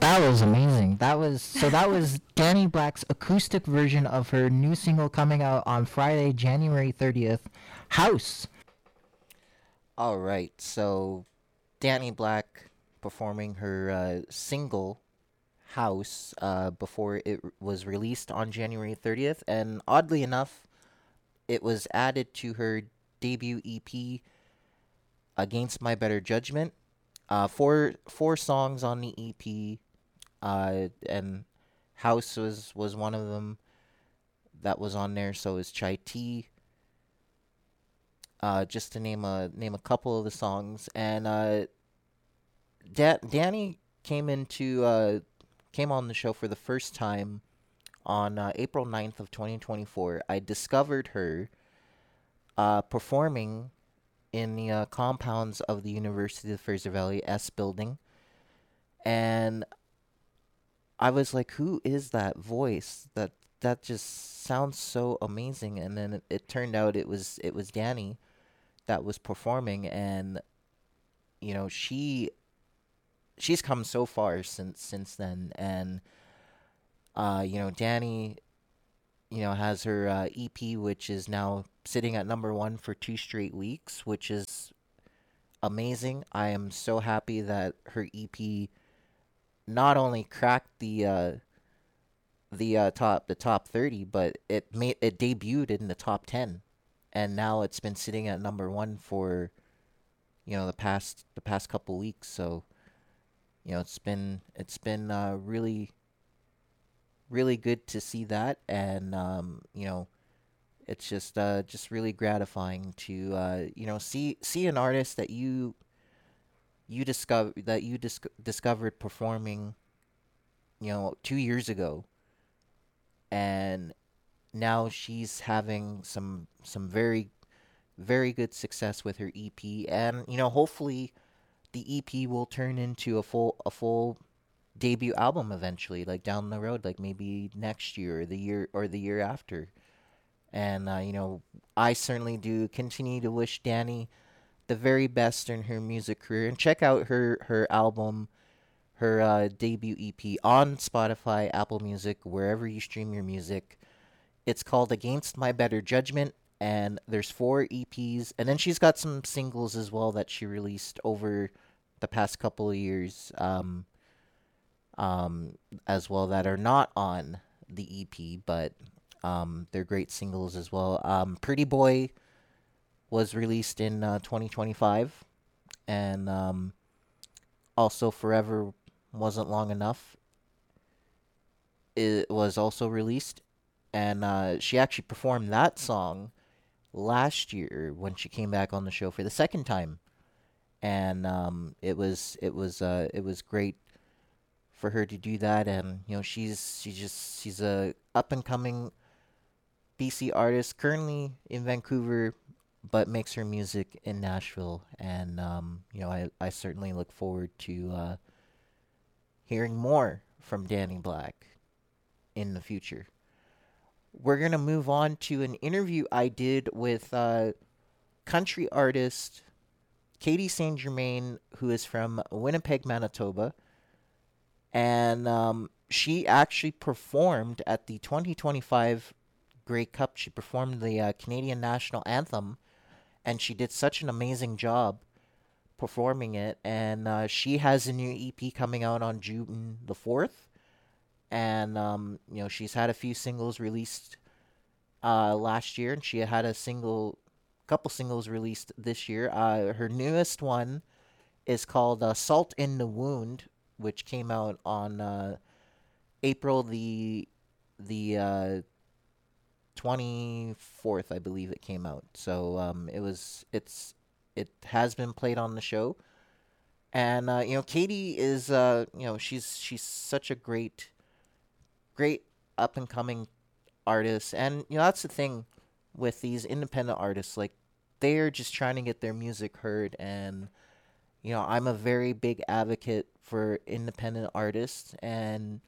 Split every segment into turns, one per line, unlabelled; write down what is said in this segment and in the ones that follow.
That was amazing. That was Danny Black's acoustic version of her new single coming out on Friday, January 30th, House.
All right, so Danny Black performing her single House before it was released on January 30th, and oddly enough, it was added to her debut EP Against My Better Judgment. Four songs on the EP, and House was one of them that was on there. So is Chai Tea, just to name a couple of the songs. And Danny came on the show for the first time on April 9th of 2024. I discovered her performing in the compounds of the University of Fraser Valley S building, and I was like, "Who is that voice? That just sounds so amazing." And then it turned out it was Danny that was performing, and she's come so far since then, and Danny has her EP, which is now sitting at number one for 2 straight weeks, which is amazing. I am so happy that her EP not only cracked the top 30, but it debuted in the top 10, and now it's been sitting at number one for the past couple weeks. So it's been really really good to see that, and it's just really gratifying to see an artist that you discovered performing 2 years ago, and now she's having some very very good success with her EP, and hopefully the EP will turn into a full debut album eventually, like down the road, like maybe next year or the year after. And I certainly do continue to wish Danny the very best in her music career, and check out her album, her debut EP on Spotify, Apple Music, wherever you stream your music. It's called Against My Better Judgment, and there's four EPs, and then she's got some singles as well that she released over the past couple of years, as well, that are not on the EP, but they're great singles as well. Pretty Boy was released in 2025, and also Forever Wasn't Long Enough. It was also released, and she actually performed that song last year when she came back on the show for the second time, and it was great for her to do that. And she's a up and coming BC artist currently in Vancouver, but makes her music in Nashville. And I certainly look forward to hearing more from Danny Black in the future. We're gonna move on to an interview I did with country artist Katie Saint Germain, who is from Winnipeg, Manitoba, and she actually performed at the 2025 Grey Cup. She performed the Canadian national anthem, and she did such an amazing job performing it. And she has a new EP coming out on June the 4th, and she's had a few singles released last year, and she had couple singles released this year. Her newest one is called "Salt in the Wound," which came out on April the 24th, I believe it came out. So it has been played on the show, and Katie is she's such a great up and coming artist, and that's the thing with these independent artists, like they're just trying to get their music heard. And I'm a very big advocate for independent artists, and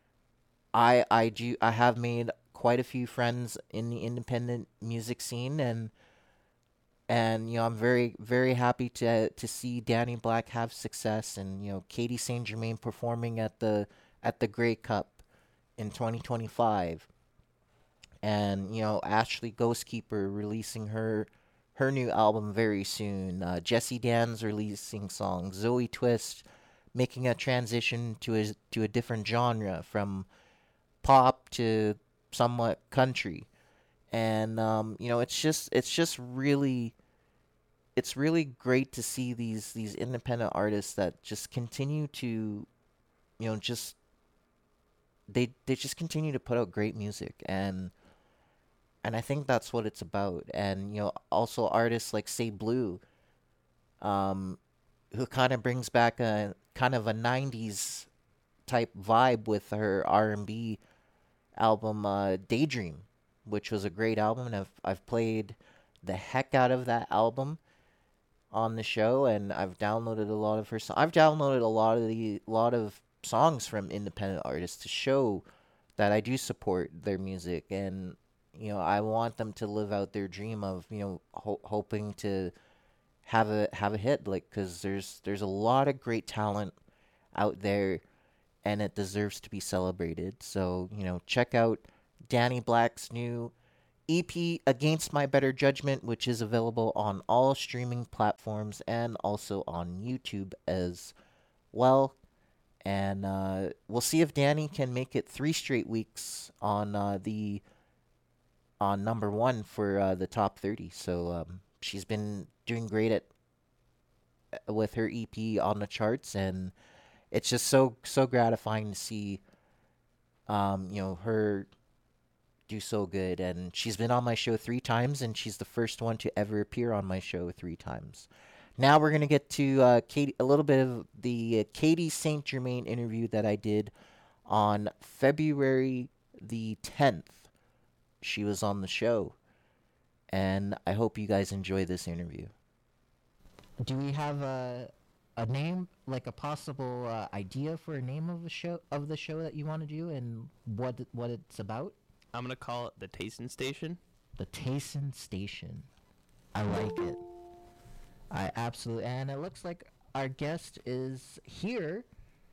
I have made quite a few friends in the independent music scene, And I'm very very happy to see Danny Black have success, and Katie Saint Germain performing at the Grey Cup in 2025, and Ashley Ghostkeeper releasing her new album very soon. Jesse Dan's releasing songs. Zoe Twist making a transition to a different genre from pop to somewhat country, and it's just really it's really great to see these independent artists that just continue to just they just continue to put out great music, and I think that's what it's about. And also artists like Say Blue, um, who kind of brings back a kind of a '90s type vibe with her R&B album, Daydream, which was a great album, and I've played the heck out of that album on the show, and I've downloaded a lot of her. I've downloaded a lot of songs from independent artists to show that I do support their music, and I want them to live out their dream of hoping to have a hit, like, because there's a lot of great talent out there, and it deserves to be celebrated. So check out Danny Black's new EP, Against My Better Judgment, which is available on all streaming platforms and also on YouTube as well. And we'll see if Danny can make it 3 straight weeks on number one for the top 30. So she's been doing great at with her EP on the charts, and it's just so gratifying to see her do so good. And she's been on my show 3 times, and she's the first one to ever appear on my show 3 times. Now we're gonna get to Katie, a little bit of the Katie Saint Germain interview that I did on February the 10th. She was on the show, and I hope you guys enjoy this interview.
Do we have a name, like a possible idea for a name of the show that you want to do, and what it's about?
I'm gonna call it the Tayson Station.
The Tayson Station. I like it. I absolutely, and it looks like our guest is here.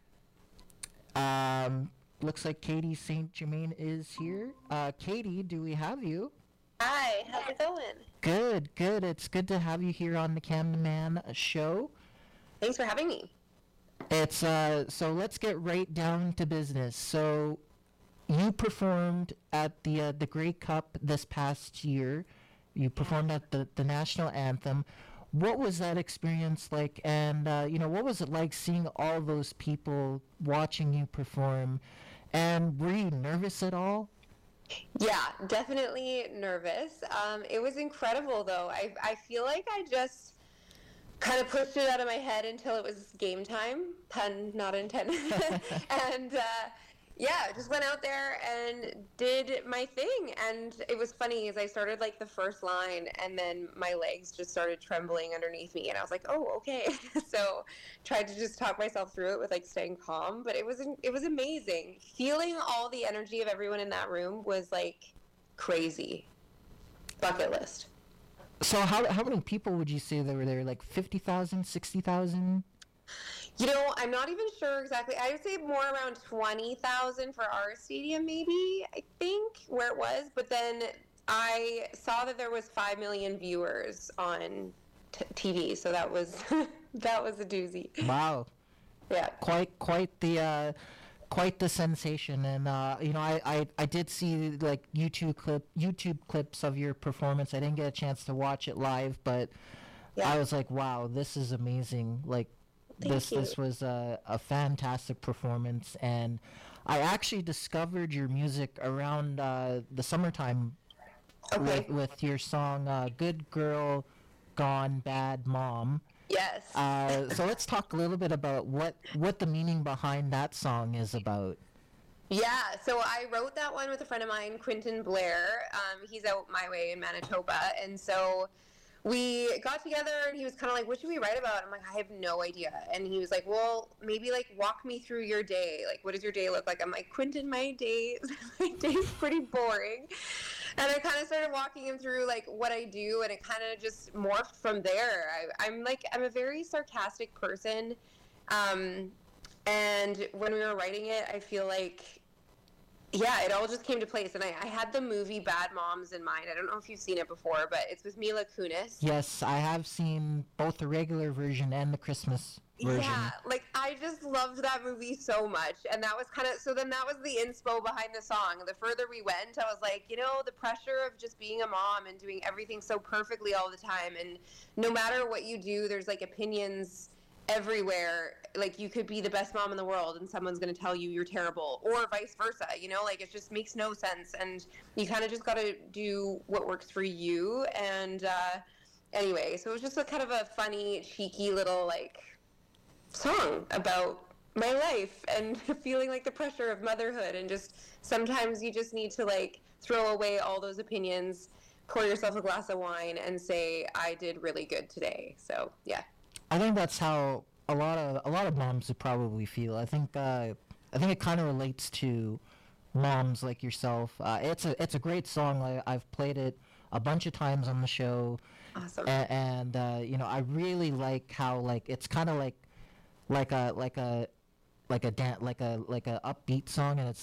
Looks like Katie Saint Germain is here. Katie, do we have you?
Hi, how's it going?
Good, good. It's good to have you here on the Cameraman show.
Thanks for having me.
It's so let's get right down to business. So you performed at the Grey Cup this past year. You performed at the national anthem. What was that experience like? And what was it like seeing all those people watching you perform? And were you nervous at all?
Yeah, definitely nervous. It was incredible though. I feel like I just kind of pushed it out of my head until it was game time, pun not intended. And yeah, just went out there and did my thing. And it was funny as I started like the first line, and then my legs just started trembling underneath me, and I was like, oh, okay. So tried to just talk myself through it with like staying calm, but it was amazing. Feeling all the energy of everyone in that room was like crazy. Bucket list.
So how many people would you say there were there? Like 50,000, 60,000?
I'm not even sure exactly. I would say more around 20,000 for our stadium, maybe, I think, where it was. But then I saw that there was 5 million viewers on TV, so that was that was a doozy.
Wow.
Yeah.
Quite the sensation. And I did see like YouTube clips of your performance. I didn't get a chance to watch it live, but
Yeah.
I was like, wow, this is amazing. Like
Thank you.
this was a fantastic performance, and I actually discovered your music around the summertime
Okay.
with your song "Good Girl Gone Bad Mom."
Yes.
So let's talk a little bit about what the meaning behind that song is about.
Yeah, so I wrote that one with a friend of mine, Quentin Blair. He's out my way in Manitoba, and so we got together, and he was kind of like, what should we write about? I'm like, I have no idea. And he was like, well, maybe like walk me through your day. Like, what does your day look like? I'm like, Quentin, my day's pretty boring. And I kind of started walking him through like what I do, and it kind of just morphed from there. I'm a very sarcastic person, and when we were writing it, I feel like, yeah, it all just came to place. And I had the movie Bad Moms in mind. I don't know if you've seen it before, but it's with Mila Kunis.
Yes, I have seen both the regular version and the Christmas version.
Yeah, like I just loved that movie so much, and that was then that was the inspo behind the song. The further we went, I was like, the pressure of just being a mom and doing everything so perfectly all the time, and no matter what you do, there's like opinions everywhere. Like you could be the best mom in the world and someone's going to tell you you're terrible, or vice versa, like it just makes no sense, and you kind of just got to do what works for you. And anyway, so it was just a kind of a funny, cheeky little like song about my life and feeling like the pressure of motherhood, and just sometimes you just need to like throw away all those opinions, pour yourself a glass of wine, and say I did really good today. So yeah,
I think that's how a lot of moms would probably feel. I think it kind of relates to moms like yourself. It's a great song. I've played it a bunch of times on the show.
awesome.
And I really like how like it's kind of like a upbeat song, and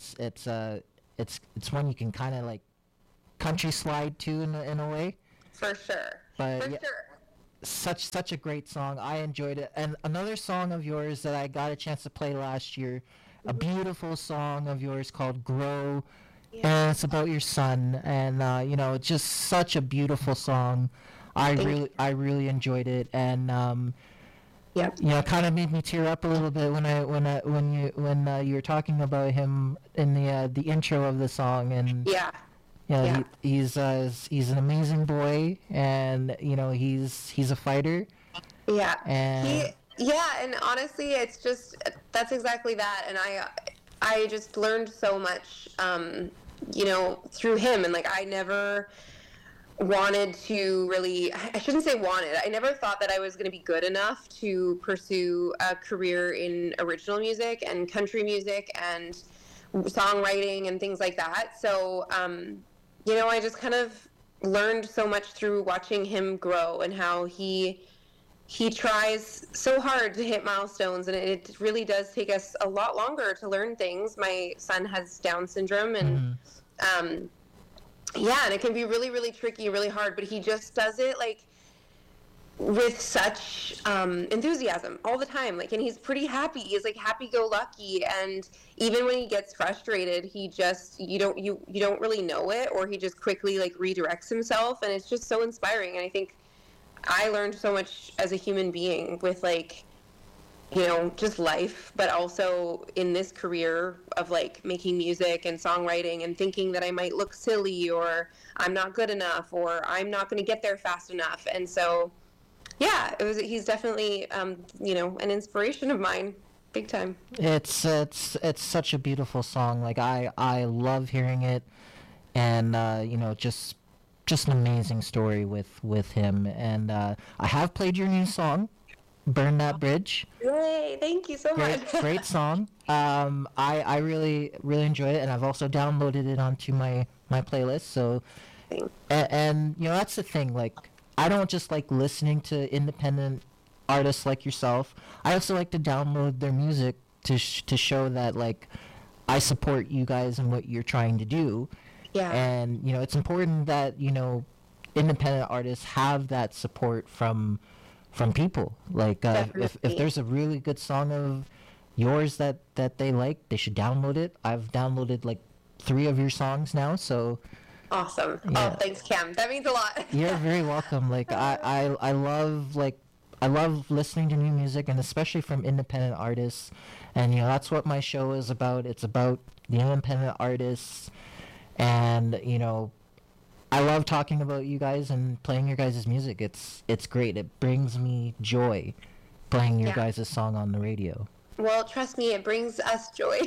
it's one you can kind of like country slide to in a way.
For sure.
But
For
yeah,
sure.
such a great song. I enjoyed it. And another song of yours that I got a chance to play last year, a beautiful song of yours called "Grow," and it's about your son. And it's just such a beautiful song. I really enjoyed it, and
Yep.
it kind of made me tear up a little bit when you were talking about him in the intro of the song. And
Yeah.
yeah, he's an amazing boy, and he's a fighter.
Yeah.
And
And honestly, it's just that's exactly that. And I just learned so much, through him. And like I never wanted to really, I shouldn't say wanted, I never thought that I was going to be good enough to pursue a career in original music and country music and songwriting and things like that. So, I just kind of learned so much through watching him grow, and how he tries so hard to hit milestones, and it really does take us a lot longer to learn things. My son has Down syndrome, and and it can be really, really tricky, really hard, but he just does it like with such enthusiasm all the time. Like, and he's pretty happy. He's like happy-go-lucky, and even when he gets frustrated, he just you don't really know it, or he just quickly like redirects himself, and it's just so inspiring. And I think I learned so much as a human being with like just life, but also in this career of like making music and songwriting, and thinking that I might look silly, or I'm not good enough, or I'm not going to get there fast enough. And so, yeah, he's definitely, an inspiration of mine, big time.
it's such a beautiful song. Like I love hearing it, and just an amazing story with him. And I have played your new song, "Burn That Bridge."
Yay, thank you so much.
Great song. I really enjoy it, and I've also downloaded it onto my playlist. So,
Thanks.
and that's the thing. Like, I don't just like listening to independent artists like yourself. I also like to download their music to show that like I support you guys and what you're trying to do.
Yeah.
And it's important that independent artists have that support from people. Like if
Definitely.
there's a really good song of yours that they like, they should download it. I've downloaded like 3 of your songs now, so
Awesome.
Yeah.
Oh, thanks, Cam. That means a lot.
you're very welcome. Like I love listening to new music, and especially from independent artists. And that's what my show is about. It's about the independent artists, and I love talking about you guys and playing your guys' music. It's great. It brings me joy playing your
Yeah.
guys' song on the radio.
Well, trust me, it brings us joy.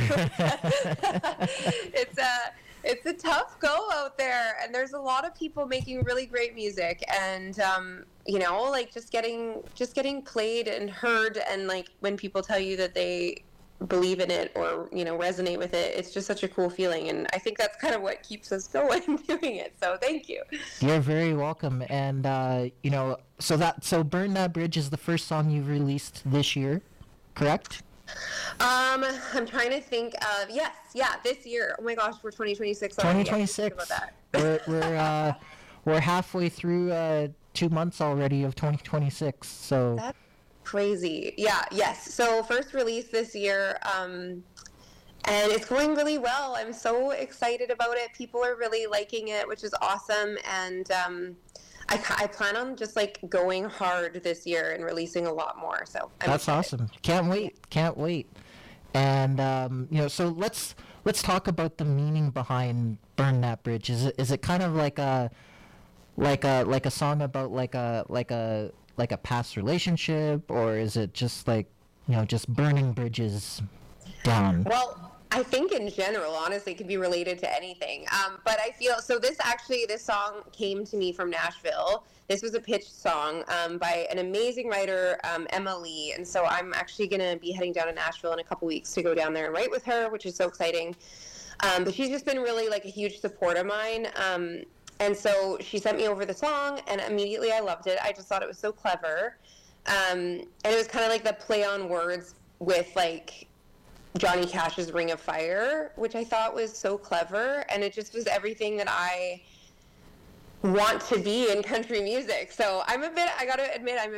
It's a tough go out there, and there's a lot of people making really great music, and like just getting played and heard, and like when people tell you that they believe in it or resonate with it, it's just such a cool feeling, and I think that's kind of what keeps us going doing it. So thank you.
You're very welcome. And so Burn That Bridge is the first song you've released this year, correct?
I'm trying to think of this year. Oh my gosh, we're 2026 already.
2026.
About that.
We're halfway through 2 months already of 2026. So
that's crazy. Yes. So first release this year, and it's going really well. I'm so excited about it. People are really liking it, which is awesome. And I plan on just like going hard this year and releasing a lot more. So
that's awesome. Can't wait. And so let's talk about the meaning behind Burn That Bridge. Is it kind of like a song about like a past relationship, or is it just like just burning bridges down?
Well, I think in general, honestly, it could be related to anything. But I feel so. This song came to me from Nashville. This was a pitched song by an amazing writer, Emma Lee, and so I'm actually going to be heading down to Nashville in a couple weeks to go down there and write with her, which is so exciting. But she's just been really like a huge support of mine. And so she sent me over the song, and immediately I loved it. I just thought it was so clever. And it was kind of like the play on words with like Johnny Cash's Ring of Fire, which I thought was so clever. And it just was everything that I want to be in country music. So I gotta admit, I'm a